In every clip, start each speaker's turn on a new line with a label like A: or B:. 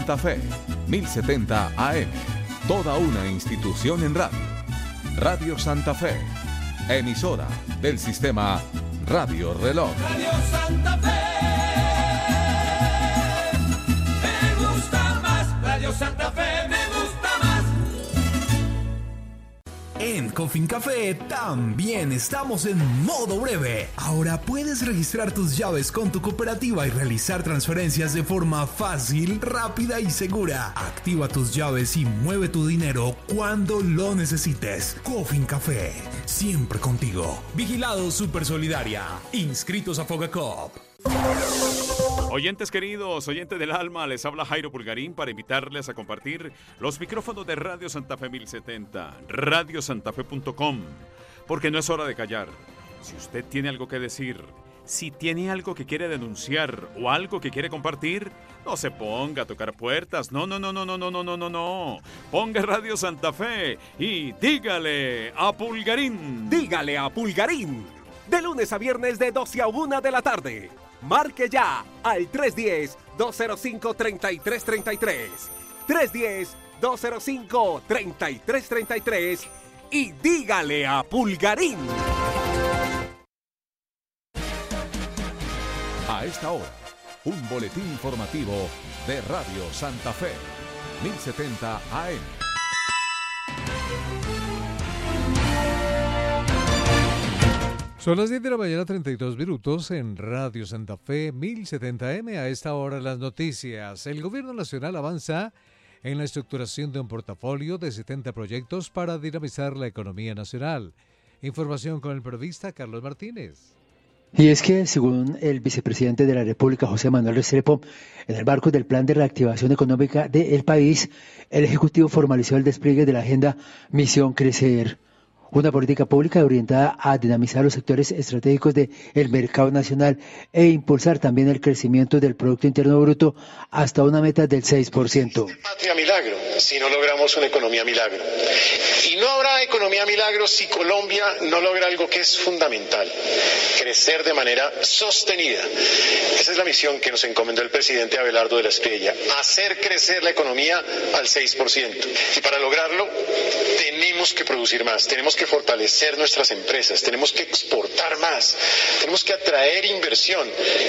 A: Santa Fe, 1070 AM. Toda una institución en radio. Radio Santa Fe, emisora del sistema Radio Reloj.
B: Radio Santa Fe, me gusta más. Radio Santa Fe, me gusta más.
C: En CoFinCafé también estamos en modo breve. Ahora puedes registrar tus llaves con tu cooperativa y realizar transferencias de forma fácil, rápida y segura. Activa tus llaves y mueve tu dinero cuando lo necesites. CoFinCafé, siempre contigo. Vigilado Supersolidaria. Inscritos a Fogacop.
D: Oyentes queridos, oyentes del alma, les habla Jairo Pulgarín para invitarles a compartir los micrófonos de Radio Santa Fe 1070, radiosantafe.com, porque no es hora de callar. Si usted tiene algo que decir, si tiene algo que quiere denunciar o algo que quiere compartir, no se ponga a tocar puertas, no. Ponga Radio Santa Fe y dígale a Pulgarín.
E: Dígale a Pulgarín, de lunes a viernes de 12 a 1 de la tarde. Marque ya al 310-205-3333. 310-205-3333 y dígale a Pulgarín.
A: A esta hora, un boletín informativo de Radio Santa Fe, 1070 AM.
F: Son las 10 de la mañana, 32 minutos en Radio Santa Fe 1070M. A esta hora las noticias. El gobierno nacional avanza en la estructuración de un portafolio de 70 proyectos para dinamizar la economía nacional. Información con el periodista Carlos Martínez.
G: Y es que, según el vicepresidente de la República, José Manuel Restrepo, en el marco del Plan de Reactivación Económica del país, el Ejecutivo formalizó el despliegue de la Agenda Misión Crecer, una política pública orientada a dinamizar los sectores estratégicos del mercado nacional e impulsar también el crecimiento del Producto Interno Bruto hasta una meta del 6%.
H: Patria milagro, si no logramos una economía milagro. Y no habrá economía milagro si Colombia no logra algo que es fundamental, crecer de manera sostenida. Esa es la misión que nos encomendó el presidente Abelardo de la Espriella, hacer crecer la economía al 6%. Y para lograrlo tenemos que producir más, tenemos que fortalecer nuestras empresas, tenemos que exportar más, tenemos que atraer inversión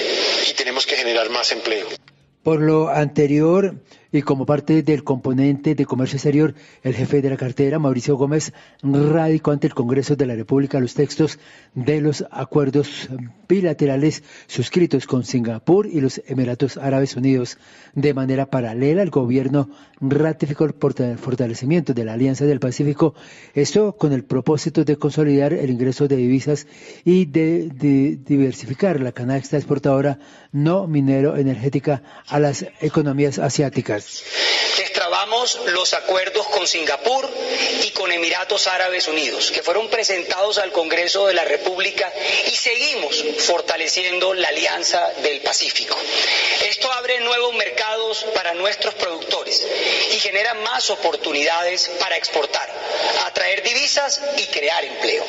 H: y tenemos que generar más empleo.
G: Por lo anterior, y como parte del componente de comercio exterior, el jefe de la cartera, Mauricio Gómez, radicó ante el Congreso de la República los textos de los acuerdos bilaterales suscritos con Singapur y los Emiratos Árabes Unidos. De manera paralela, el gobierno ratificó el fortalecimiento de la Alianza del Pacífico, esto con el propósito de consolidar el ingreso de divisas y de diversificar la canasta exportadora no minero-energética a las economías asiáticas.
I: Destrabamos los acuerdos con Singapur y con Emiratos Árabes Unidos, que fueron presentados al Congreso de la República, y seguimos fortaleciendo la Alianza del Pacífico. Esto abre nuevos mercados para nuestros productores y genera más oportunidades para exportar, atraer divisas y crear empleo.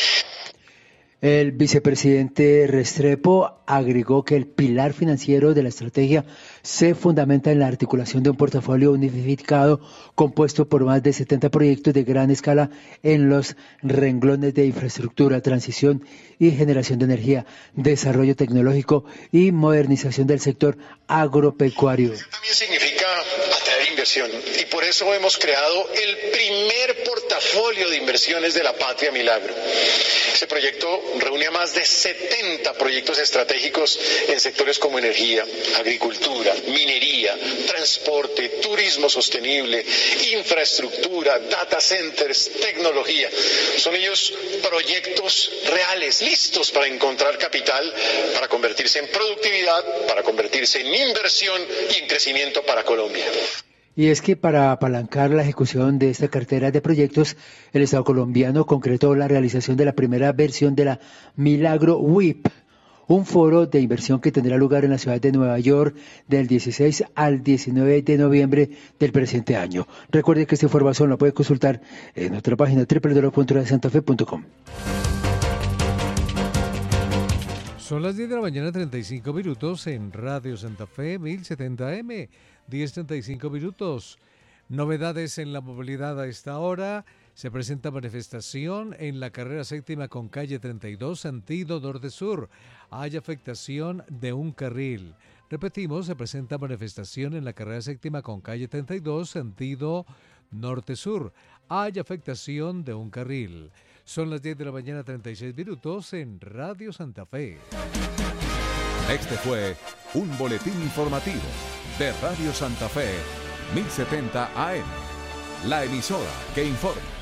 G: El vicepresidente Restrepo agregó que el pilar financiero de la estrategia se fundamenta en la articulación de un portafolio unificado compuesto por más de 70 proyectos de gran escala en los renglones de infraestructura, transición y generación de energía, desarrollo tecnológico y modernización del sector agropecuario.
H: También significa atraer inversión y por eso hemos creado el primer portafolio de inversiones de la Patria Milagro. Ese proyecto reúne a más de 70 proyectos estratégicos en sectores como energía, agricultura, minería, transporte, turismo sostenible, infraestructura, data centers, tecnología. Son ellos proyectos reales, listos para encontrar capital, para convertirse en productividad, para convertirse en inversión y en crecimiento para Colombia.
G: Y es que para apalancar la ejecución de esta cartera de proyectos, el Estado colombiano concretó la realización de la primera versión de la Milagro WIP, un foro de inversión que tendrá lugar en la ciudad de Nueva York del 16 al 19 de noviembre del presente año. Recuerde que esta información la puede consultar en nuestra página www.radiosantafe.com.
F: Son las 10 de la mañana, 35 minutos en Radio Santa Fe 1070M. 10:35 minutos. Novedades en la movilidad a esta hora. Se presenta manifestación en la carrera séptima con calle 32, sentido norte-sur. Hay afectación de un carril. Repetimos, se presenta manifestación en la carrera séptima con calle 32, sentido norte-sur. Hay afectación de un carril. Son las 10 de la mañana, 36 minutos en Radio Santa Fe.
A: Este fue un boletín informativo de Radio Santa Fe, 1070 AM. La emisora que informa.